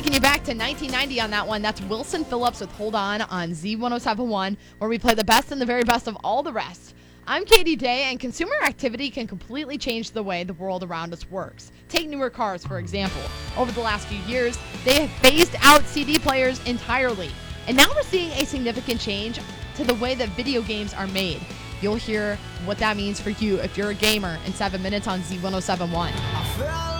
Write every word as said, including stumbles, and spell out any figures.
Taking you back to nineteen ninety on that one, that's Wilson Phillips with Hold On on Z ten seventy-one, where we play the best and the very best of all the rest. I'm Katie Day, and consumer activity can completely change the way the world around us works. Take newer cars, for example. Over the last few years, they have phased out C D players entirely. And now we're seeing a significant change to the way that video games are made. You'll hear what that means for you if you're a gamer in seven minutes on Z ten seventy-one.